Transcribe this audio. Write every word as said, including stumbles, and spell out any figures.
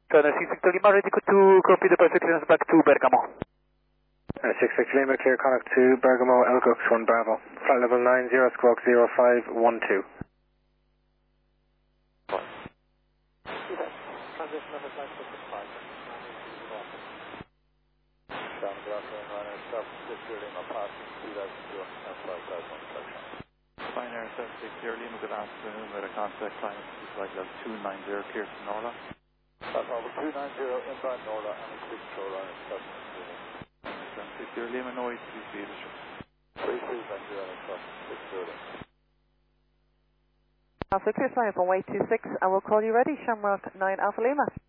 Ghana six Victor Lima, ready to copy the perfect clearance back to Bergamo. Uh, six Victor Lima, clear contact to Bergamo, Elgux one Bravo. Flight level nine zero, squawk zero five one two. Transition number five six six five. Down the ground, runner, sub six zero Lima, passing two thousand two hundred five thousand section. Fine Air seven six zero Lima, good afternoon. With a contact climb to flight level two nine zero, clear from Norla. That's level two nine zero, inbound Norla, and increase control line at seven zero. seven six zero Lima, noise, please leadership. three three zero Lima, six zero. Alpha clear flying from way two six, and we'll call you ready, Shamrock nine Alpha Lima.